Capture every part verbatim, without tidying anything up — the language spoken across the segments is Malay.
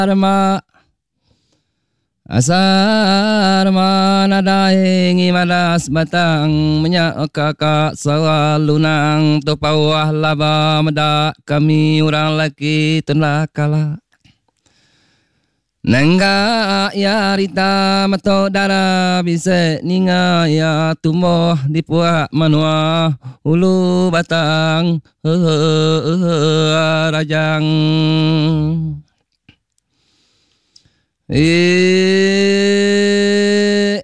Dharma Asarma nadaing imalas batang menyak kakak sawalunang tu pawah laba medak kami orang laki telah kalah. Nangga ya rita mato dara bisa ninga ya tumbuh di puak manua ulu batang he he he rajang. Eh,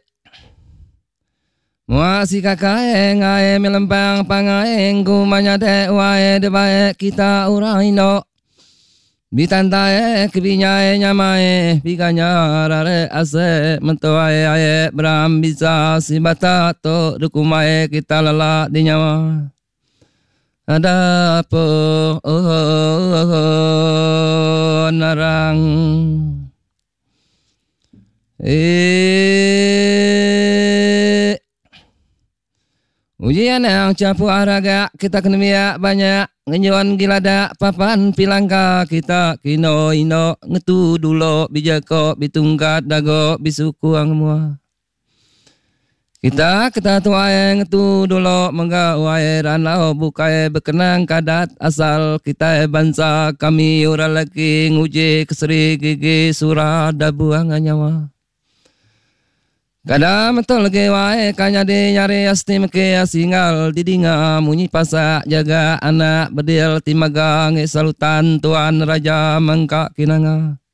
muasi kakaeng ae melempang pangaeng kumanya de wae de bae kita orang Indo. Bitantae kebinyae nyamae biganya rare ase mentoae ae bram bisa si bata to dukumae kita lala di nyawa. Ada apa oh, oh, oh, oh, narang. Eh, ujian yang capu araga kita kena biak banyak ngenyuan gilada papan pilangka kita kino ino ngetu dulu bijako bitungkat dago bisuku ang mua. Kita kita tuae ngetu dulu mengga wae ranau bukae berkenang kadat asal kita bangsa kami orang laki nguji keseri gigi surah dabuang nyawa. Kada betul ke wae kanya de nyari asti meke asingal didinga munyi pasak jaga anak bedil timagang salutan tuan raja mangka kinanga.